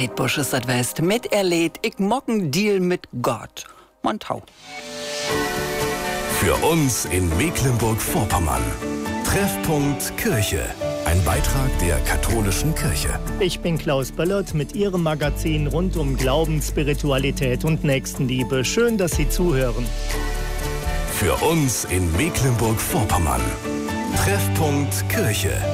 Kate Bush ist das West. Miterlebt, ich mocken Deal mit Gott. Montau. Für uns in Mecklenburg-Vorpommern. Treffpunkt Kirche. Ein Beitrag der katholischen Kirche. Ich bin Klaus Böllert mit Ihrem Magazin rund um Glauben, Spiritualität und Nächstenliebe. Schön, dass Sie zuhören. Für uns in Mecklenburg-Vorpommern. Treffpunkt Kirche.